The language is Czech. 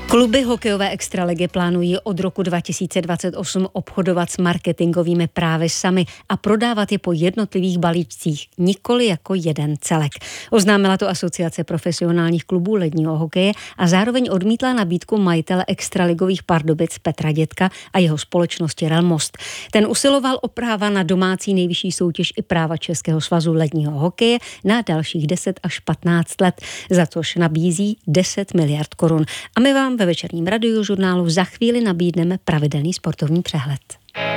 Kluby hokejové extraligy plánují od roku 2028 obchodovat s marketingovými právy sami a prodávat je po jednotlivých balíčcích, nikoli jako jeden celek. Oznámila to Asociace profesionálních klubů ledního hokeje a zároveň odmítla nabídku majitele extraligových Pardubic Petra Dětka a jeho společnosti Relmost. Ten usiloval o práva na domácí nejvyšší soutěž i práva Českého svazu ledního hokeje na dalších 10 až 15 let, za což nabízí 10 miliard korun. A my vám ve večerním radiožurnálu za chvíli nabídneme pravidelný sportovní přehled.